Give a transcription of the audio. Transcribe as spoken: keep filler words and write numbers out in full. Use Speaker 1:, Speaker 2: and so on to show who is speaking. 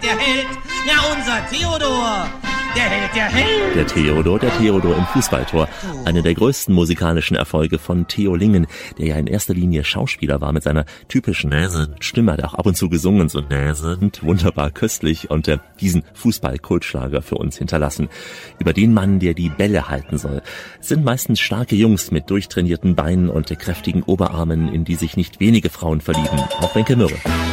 Speaker 1: der Held, ja unser Theodor. Der Held, der Held.
Speaker 2: Der Theodor, der Theodor im Fußballtor. Einer der größten musikalischen Erfolge von Theo Lingen, der ja in erster Linie Schauspieler war mit seiner typischen näsenden Stimme, hat auch ab und zu gesungen, so näsend, wunderbar köstlich und äh, diesen Fußball-Kultschlager für uns hinterlassen. Über den Mann, der die Bälle halten soll. Es sind meistens starke Jungs mit durchtrainierten Beinen und kräftigen Oberarmen, in die sich nicht wenige Frauen verlieben. Auch Wenke Mürre.